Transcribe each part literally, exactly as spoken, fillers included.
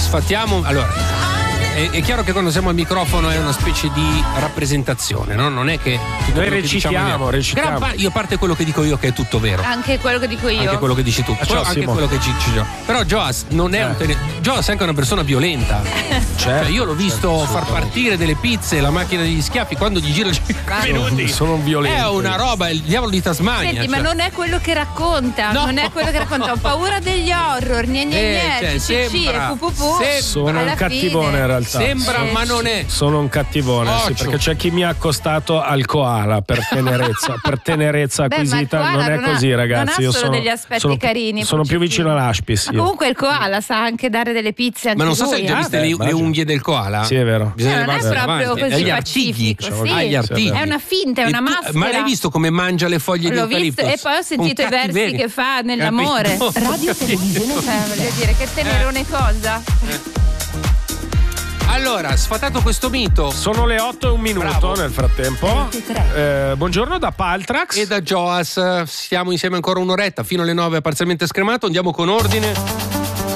sfattiamo. Allora, è, è chiaro che quando siamo al microfono è una specie di rappresentazione, no? Non è che noi recitiamo, diciamo recitiamo. Par- io parte quello che dico io che è tutto vero. Anche quello che dico io. Anche quello che dici tu. Però anche quello che dici Gio. Però Joas non è eh. un ten- Joas è anche una persona violenta. Certo, cioè, io l'ho visto certo, far partire delle pizze, la macchina degli schiaffi quando gli gira cinque minuti. Sono violenti. È una roba, il diavolo di Tasmania. Senti, cioè. ma non è quello che racconta. No. Non è quello che racconta. Ho paura degli horror. Gne gne eh, gne. Cioè, C C e pu pu pu. Sono un cattivone fine. in realtà. Sembra, sì. ma non è. Sono un cattivone, Occhio. sì, perché c'è chi mi ha accostato al koala per tenerezza, per tenerezza acquisita. Beh, non è non così, ha, ragazzi. Non ha io solo sono degli aspetti sono, carini. Sono più vicino all'aspis. Ma comunque il koala sa anche dare delle pizze. Anche ma non so lui, se hai già eh? viste le, le unghie del koala. Sì, è vero. Eh, non è proprio avanti. così Agli pacifico. artigli. Sì. Agli artigli. È una finta, è una maschera. Ma l'hai visto come mangia le foglie L'ho di eucalipto? visto e poi ho sentito i versi che fa nell'amore. Capito? Radio Televisione, cioè, voglio dire, che tenerone cosa. Eh. Allora, sfatato questo mito. Sono le otto e un minuto. Bravo. Nel frattempo. Eh, buongiorno da Paltrax e da Joas. Siamo insieme ancora un'oretta fino alle nove parzialmente scremato. Andiamo con ordine.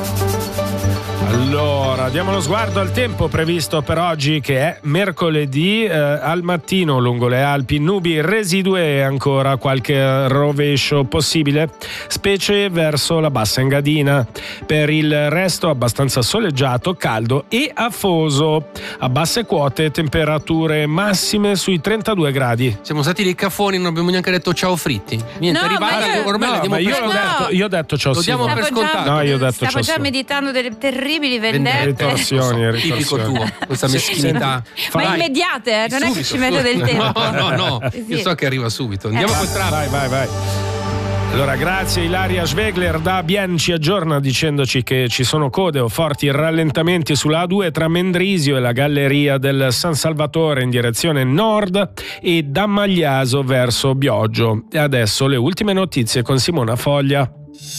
Allora, diamo lo sguardo al tempo previsto per oggi, che è mercoledì. Eh, al mattino lungo le Alpi nubi residue e ancora qualche rovescio possibile, specie verso la bassa Engadina. Per il resto abbastanza soleggiato, caldo e afoso. A basse quote temperature massime sui trentadue gradi. Siamo stati dei cafoni, non abbiamo neanche detto ciao fritti. Niente, no, arrivata, io, ormai no, l'abbiamo ma io, per l'ho detto, io ho detto ciao Lo diamo sì. per scontato. No, io ho detto Stavo ciao già sì. meditando delle terribili vendette. Ritorsioni, ritorsioni. Tipico tuo, questa meschinità. Ma immediate, eh? non subito, è che ci mette del tempo. No, no, no. Sì. Io so che arriva subito. Andiamo eh. col traffico. Vai, vai, vai. Allora, grazie Ilaria Schwegler da Bien ci aggiorna dicendoci che ci sono code o forti rallentamenti sulla A due tra Mendrisio e la galleria del San Salvatore in direzione nord e da Magliaso verso Bioggio. E adesso le ultime notizie con Simona Foglia.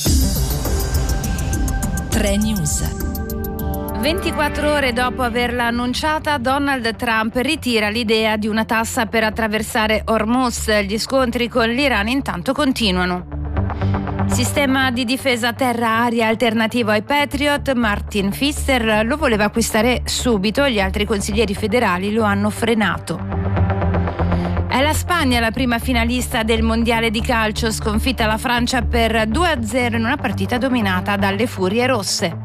tre News. ventiquattro ore dopo averla annunciata, Donald Trump ritira l'idea di una tassa per attraversare Hormuz. Gli scontri con l'Iran intanto continuano. Sistema di difesa terra-aria alternativo ai Patriot. Martin Pfister lo voleva acquistare subito, gli altri consiglieri federali lo hanno frenato. È la Spagna la prima finalista del mondiale di calcio, sconfitta la Francia per due a zero in una partita dominata dalle Furie Rosse.